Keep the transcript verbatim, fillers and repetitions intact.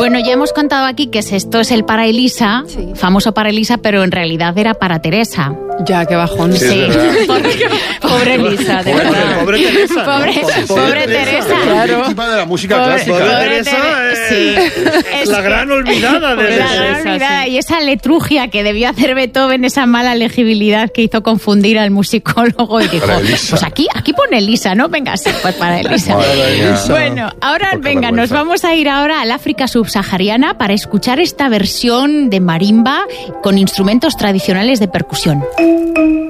Bueno, ya hemos contado aquí que esto es el para Elisa, sí. famoso para Elisa, pero en realidad era para Teresa. Ya, qué bajón. Sí, sí. Pobre, pobre Elisa, de pobre, verdad. Pobre Teresa. Pobre, ¿no? pobre, pobre Teresa. Teresa. Claro. Encima de la música Pobre, clásica. Pobre pobre Teresa Tere- es, sí. es la gran olvidada de La Teresa. gran olvidada. Y esa letrugia que debió hacer Beethoven, esa mala legibilidad que hizo confundir al musicólogo y dijo, pues aquí, aquí pone Elisa, ¿no? Venga, sí, pues para Elisa. Bueno, ahora venga, nos vamos a ir ahora al África subsahariana para escuchar esta versión de marimba con instrumentos tradicionales de percusión.